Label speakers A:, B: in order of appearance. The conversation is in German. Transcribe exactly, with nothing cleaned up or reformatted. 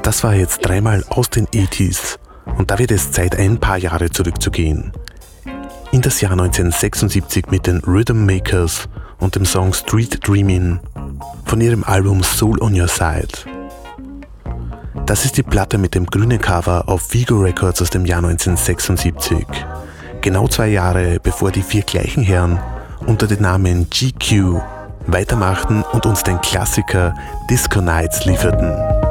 A: Das war jetzt dreimal aus den achtziger und da wird es Zeit, ein paar Jahre zurückzugehen. In das Jahr neunzehnhundertsechsundsiebzig mit den Rhythm Makers und dem Song Street Dreamin' von ihrem Album Soul on Your Side. Das ist die Platte mit dem grünen Cover auf Vigo Records aus dem Jahr neunzehnhundertsechsundsiebzig. Genau zwei Jahre bevor die vier gleichen Herren unter dem Namen G Q weitermachten und uns den Klassiker Disco Nights lieferten.